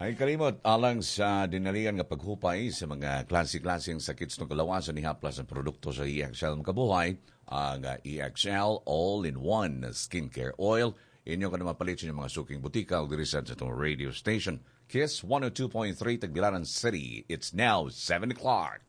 Ay kalimot, alang sa dinalian nga paghupay sa mga klase-klaseng sakit ng kalawasan ni Haplas ang produkto sa EXL Makabuhay, ang EXL All-in-One Skincare Oil. Inyo ka na mapalit sa mga suking butika o dirisan sa itong radio station. Kiss 102.3 Tagbilaran City. It's now 7 o'clock.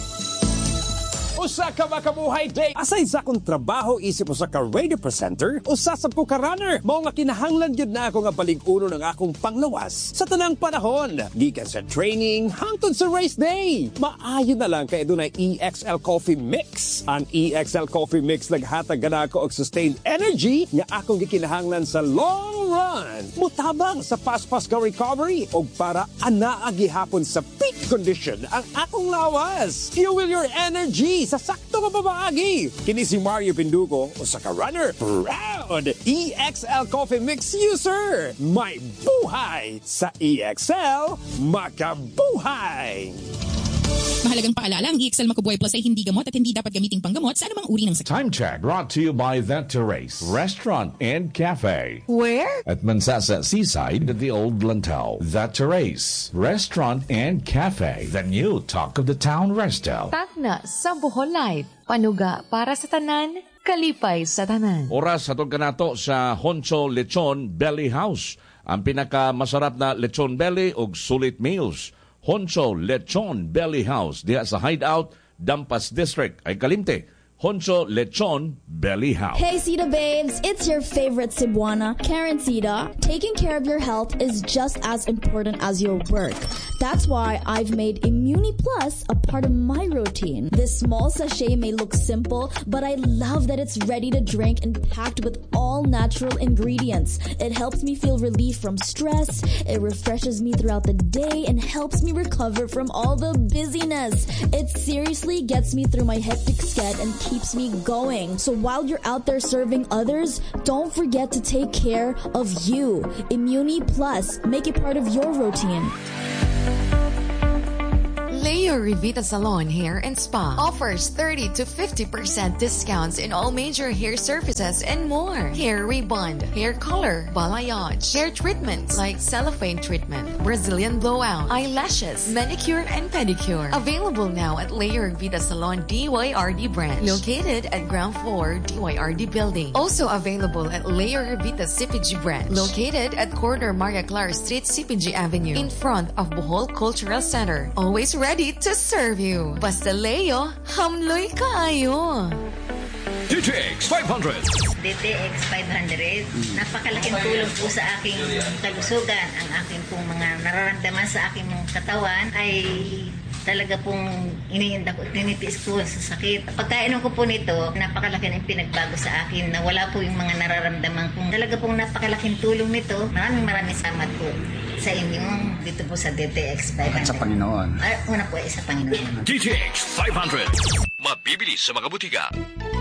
Usa ka makabuhay day. Asay sa akong trabaho isip usa ka radio presenter, usa sa ka runner. Mao nga kinahanglan gyud na ako nga balig-uno ng akong panglawas sa tanang panahon. Gikan sa training hangtod sa race day. Maayo na lang kay dunay EXL Coffee Mix. Ang EXL Coffee Mix naghatag gana ako og sustained energy nga akong gikinahanglan sa long run. Mutabang sa fast ka recovery og para anaa gihapon sa peak condition ang akong lawas. Fuel your energy sa sakto nga pabaagi. Kini si Mario Pindugo, usa ka runner, proud EXL Coffee Mix user. May buhay sa EXL Makabuhay. Mahalagang paalala, ang EXL Makabuhay Plus ay hindi gamot at hindi dapat gamiting panggamot sa anumang uri ng sakit. Time check brought to you by That Terrace Restaurant and Cafe. Where? At Mansasa Seaside at the Old Lantau. That Terrace Restaurant and Cafe. The new talk of the town resto. Tagna sa Bohol Life. Panuga para sa tanan, kalipay sa tanan. Oras atong kanato sa Honcho Lechon Belly House. Ang pinakamasarap na lechon belly ug sulit meals. Honcho Lechon Belly House diha sa Hideout, Dampas District. Ay kalimte, Honcho Lechon Belly House. Hey Sita babes, it's your favorite Cebuana, Karen Sita. Taking care of your health is just as important as your work. That's why I've made Immuni Plus a part of my routine. This small sachet may look simple, but I love that it's ready to drink and packed with all natural ingredients. It helps me feel relief from stress, it refreshes me throughout the day, and helps me recover from all the busyness. It seriously gets me through my hectic schedule and keeps me going. So while you're out there serving others, don't forget to take care of you. Immuni Plus, make it part of your routine. Leo Revita Salon Hair and Spa offers 30 to 50% discounts in all major hair services and more. Hair rebond, hair color, balayage, hair treatments like cellophane treatment, Brazilian blowout, eyelashes, manicure and pedicure. Available now at Leo Revita Salon DYRD branch, located at ground floor DYRD building. Also available at Leo Revita CPG branch, located at corner Maria Clara Street, CPG Avenue, in front of Bohol Cultural Center. Always ready to serve you. Basta Leo, hamloy kaayo. DTX 500. DTX 500, napakalaking tulong po sa aking kalusugan. Ang aking pong mga nararamdaman sa aking katawan ay talaga pong tinitiis ko sa sakit. Pagkainom ko po nito, napakalaki ng pinagbago sa akin na wala po yung mga nararamdaman kong talaga pong napakalaking tulong nito. Maraming salamat po sa inyong dito po sa DTX 500. At sa Panginoon. Una po ay sa Panginoon. DTX 500. Mabibili sa mga butika.